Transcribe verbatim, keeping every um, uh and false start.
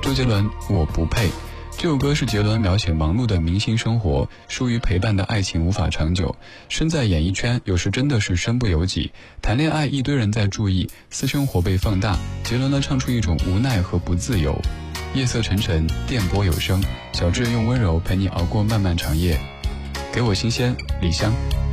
周杰伦《我不配》。这首歌是杰伦描写忙碌的明星生活，疏于陪伴的爱情无法长久。身在演艺圈，有时真的是身不由己。谈恋爱一堆人在注意，私生活被放大。杰伦呢唱出一种无奈和不自由。夜色沉沉，电波有声，小智用温柔陪你熬过漫漫长夜。给我新鲜，李湘。